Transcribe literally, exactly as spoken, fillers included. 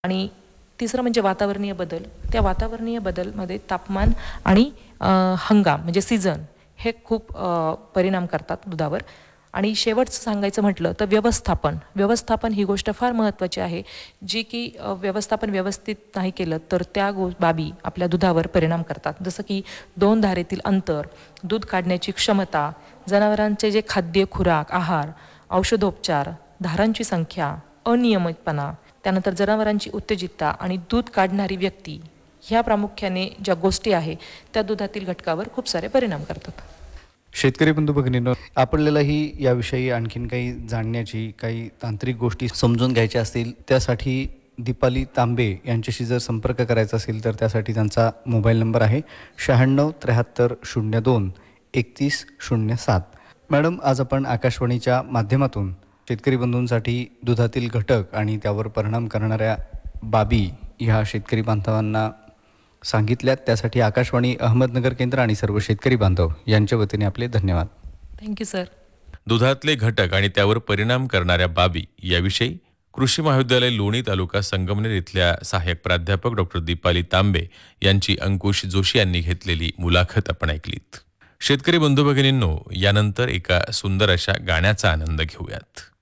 आणि तिसरं म्हणजे वातावरणीय बदल. त्या वातावरणीय बदलमध्ये तापमान आणि अ, हंगाम म्हणजे सीझन हे खूप अ, परिणाम करतात दुधावर. आणि शेवटचं सांगायचं म्हटलं तर व्यवस्थापन. व्यवस्थापन ही गोष्ट फार महत्त्वाची आहे, जी की अ, व्यवस्थापन व्यवस्थित नाही केलं तर त्या गो बाबी आपल्या दुधावर परिणाम करतात. जसं की दोन धारेतील अंतर, दूध काढण्याची क्षमता, जनावरांचे जे खाद्य, खुराक, आहार, औषधोपचार, धारांची संख्या, अनियमितपणा, त्यानंतर जनावरांची उत्तेजितता आणि दूध काढणारी व्यक्ती, ह्या प्रामुख्याने ज्या गोष्टी आहे त्या दुधातील घटकावर खूप सारे परिणाम करतात. शेतकरी बंधू भगिनींनो, आपल्यालाही याविषयी आणखीन काही जाणण्याची, काही तांत्रिक गोष्टी समजून घ्यायच्या असतील, त्यासाठी दीपाली तांबे यांच्याशी जर संपर्क करायचा असेल तर त्यासाठी त्यांचा मोबाईल नंबर आहे शहाण्णव त्र्याहत्तर शून्य दोन एकतीस शून्य सात. मॅडम, आज आपण आकाशवाणीच्या माध्यमातून शेतकरी बंधूंसाठी दुधातील घटक आणि त्यावर परिणाम करणाऱ्या बाबी ह्या शेतकरी बांधवांना सांगितल्यात. त्यासाठी आकाशवाणी अहमदनगर केंद्र आणि सर्व शेतकरी बांधव यांच्या वतीने आपले धन्यवाद. Thank you sir. दुधातले घटक आणि त्यावर परिणाम करणाऱ्या बाबी याविषयी कृषी महाविद्यालय लोणी तालुका संगमनेर इथल्या सहाय्यक प्राध्यापक डॉक्टर दीपाली तांबे यांची अंकुश जोशी यांनी घेतलेली मुलाखत आपण ऐकलीत. शेतकरी बंधू भगिनींनो, यानंतर एका सुंदर अशा गाण्याचा आनंद घेऊयात.